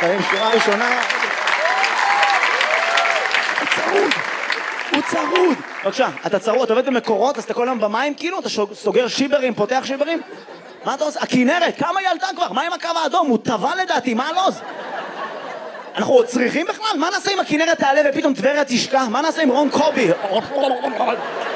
בחיים, שורה ראשונה. הוא צרוד. בבקשה, אתה צרוד, אתה עובד במקורות, אז אתה כל היום במים, כאילו, אתה סוגר שיברים, פותח שיברים? מה אתה עושה? הכינרת, כמה היא עלתה כבר? מה עם הקו האדום? הוא טבע לדעתי, מה הלוז? אנחנו עוד צריכים בכלל? מה נעשה אם הכינרת תעלה ופתאום טבריה תשקע? מה נעשה עם רון קובי?